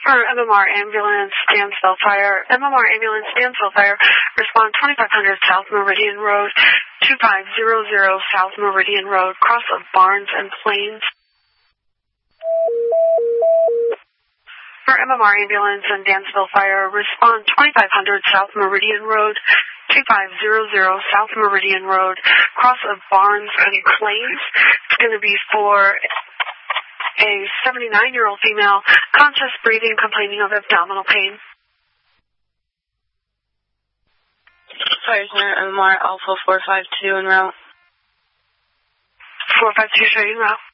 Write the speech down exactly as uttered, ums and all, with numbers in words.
For M M R Ambulance, Dansville Fire. M M R Ambulance, Dansville Fire. Respond twenty-five hundred South Meridian Road, two five zero zero South Meridian Road, cross of Barnes and Plains. For M M R Ambulance and Dansville Fire, respond twenty-five hundred South Meridian Road, two five zero zero South Meridian Road, cross of Barnes and Plains. It's going to be for a seventy-nine-year-old female, conscious breathing, complaining of abdominal pain. Fire Center, M M R Alpha four five two en route. four five two, showing route.